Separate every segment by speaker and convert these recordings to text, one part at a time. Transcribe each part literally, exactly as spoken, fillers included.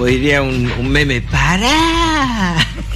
Speaker 1: como diría un, un meme, ¡pará!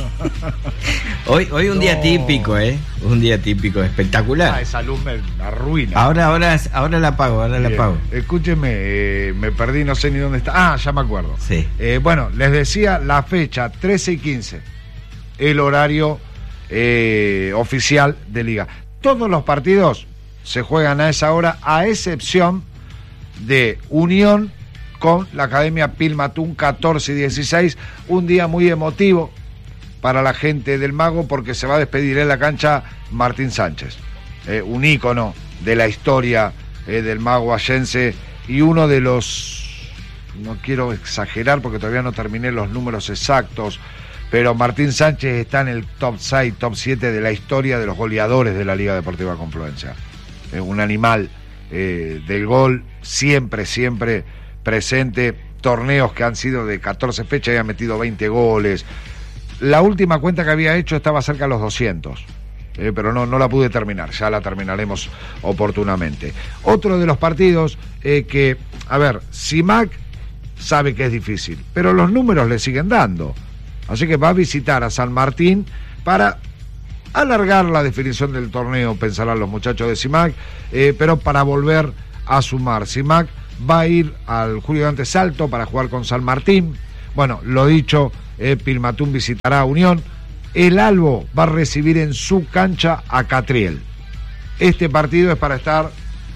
Speaker 1: Hoy, hoy un no. día típico, ¿eh? Un día típico, espectacular.
Speaker 2: Ah, esa luz me arruina.
Speaker 1: Ahora, ahora, ahora la apago, ahora Bien. la apago.
Speaker 2: Escúcheme, eh, me perdí, no sé ni dónde está. Ah, ya me acuerdo.
Speaker 1: Sí.
Speaker 2: Eh, bueno, les decía la fecha, trece y quince, el horario eh, oficial de Liga. Todos los partidos se juegan a esa hora, a excepción de Unión con la Academia Pilmatún, catorce y dieciséis, un día muy emotivo para la gente del Mago porque se va a despedir en la cancha Martín Sánchez, eh, un ícono de la historia eh, del Mago allense y uno de los, no quiero exagerar porque todavía no terminé los números exactos, pero Martín Sánchez está en el top seis, top siete de la historia de los goleadores de la Liga Deportiva Confluencia. Eh, un animal eh, del gol, siempre, siempre presente, torneos que han sido de catorce fechas y ha metido veinte goles. La última cuenta que había hecho estaba cerca de los doscientos, eh, pero no, no la pude terminar, ya la terminaremos oportunamente. Otro de los partidos eh, que, a ver, Simac sabe que es difícil, pero los números le siguen dando, así que va a visitar a San Martín para alargar la definición del torneo, pensarán los muchachos de Simac, eh, pero para volver a sumar. Simac va a ir al Julio Dante Salto para jugar con San Martín. Bueno, lo dicho, eh, Pilmatún visitará a Unión. El Albo va a recibir en su cancha a Catriel. Este partido es para estar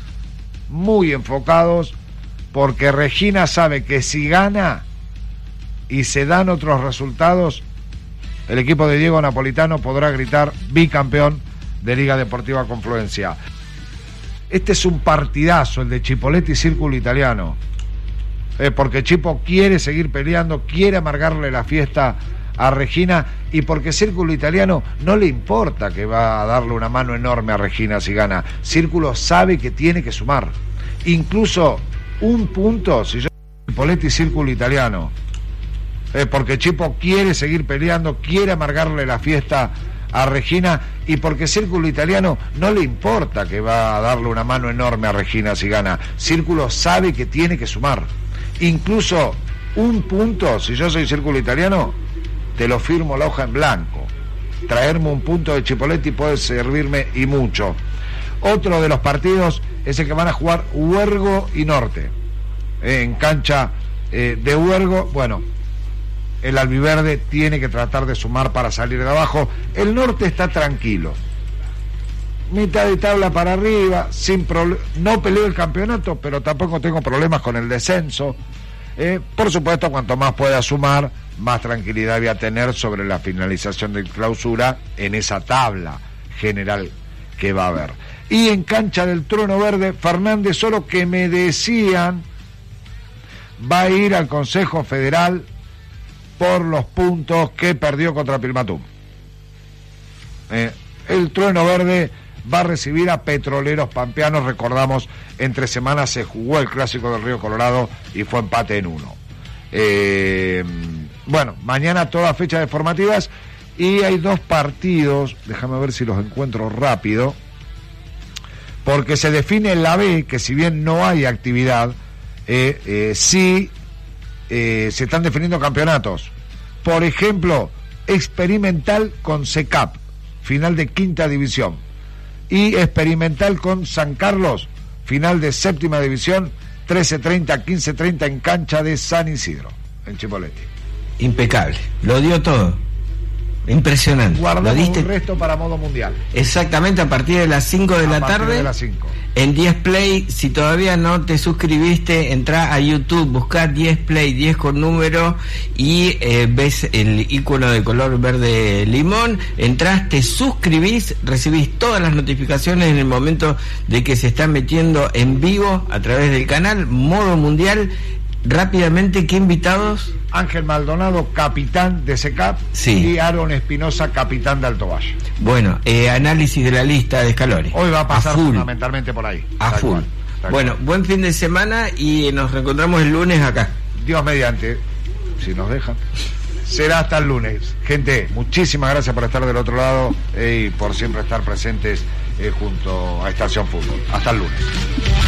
Speaker 2: muy enfocados porque Regina sabe que si gana y se dan otros resultados, el equipo de Diego Napolitano podrá gritar bicampeón de Liga Deportiva Confluencia. Este es un partidazo, el de Chipoletti y Círculo Italiano, eh, porque Chipo quiere seguir peleando, quiere amargarle la fiesta a Regina y porque Círculo Italiano no le importa que va a darle una mano enorme a Regina si gana. Círculo sabe que tiene que sumar, incluso un punto, si yo Chipoletti y Círculo Italiano, eh, porque Chipo quiere seguir peleando, quiere amargarle la fiesta a Regina y porque Círculo Italiano no le importa que va a darle una mano enorme a Regina si gana. Círculo sabe que tiene que sumar, incluso un punto, si yo soy Círculo Italiano te lo firmo la hoja en blanco, traerme un punto de Chipoletti puede servirme y mucho. Otro de los partidos es el que van a jugar Huergo y Norte, eh, en cancha eh, de Huergo. Bueno, el albiverde tiene que tratar de sumar para salir de abajo. El Norte está tranquilo, mitad de tabla para arriba, sin proble- no peleo el campeonato, pero tampoco tengo problemas con el descenso. Eh, por supuesto, cuanto más pueda sumar, más tranquilidad voy a tener sobre la finalización de clausura en esa tabla general que va a haber. Y en cancha del Trueno Verde, Fernández Oro, que me decían va a ir al Consejo Federal por los puntos que perdió contra Pilmatún. Eh, el Trueno Verde va a recibir a Petroleros Pampeanos. Recordamos, entre semanas se jugó el Clásico del Río Colorado y fue empate en uno. Eh, bueno, mañana todas fechas de formativas y hay dos partidos, déjame ver si los encuentro rápido, porque se define la B, que si bien no hay actividad, eh, eh, sí eh, se están definiendo campeonatos. Por ejemplo, Experimental con SECAP, final de quinta división, y Experimental con San Carlos, final de séptima división, trece treinta, quince treinta en cancha de San Isidro, en Chipoletti.
Speaker 1: Impecable, lo dio todo. Impresionante.
Speaker 2: Guardamos un resto para modo mundial.
Speaker 1: Exactamente, a partir de las cinco de
Speaker 2: a
Speaker 1: la
Speaker 2: partir
Speaker 1: tarde.
Speaker 2: De las cinco.
Speaker 1: En diez Play, si todavía no te suscribiste, entrá a YouTube, buscá diez Play, diez con número y eh, ves el icono de color verde limón, entrás, te suscribís, recibís todas las notificaciones en el momento de que se están metiendo en vivo a través del canal Modo Mundial. Rápidamente, ¿qué invitados?
Speaker 2: Ángel Maldonado, capitán de SECAP,
Speaker 1: sí.
Speaker 2: Y Aaron Espinosa, capitán de Alto Valle.
Speaker 1: Bueno, eh, análisis de la lista de Scaloni.
Speaker 2: Hoy va a pasar a fundamentalmente por ahí.
Speaker 1: A full. Cual, bueno, cual. Buen fin de semana y nos reencontramos el lunes acá.
Speaker 2: Dios mediante, si nos dejan. Será hasta el lunes. Gente, muchísimas gracias por estar del otro lado eh, y por siempre estar presentes eh, junto a Estación Fútbol. Hasta el lunes.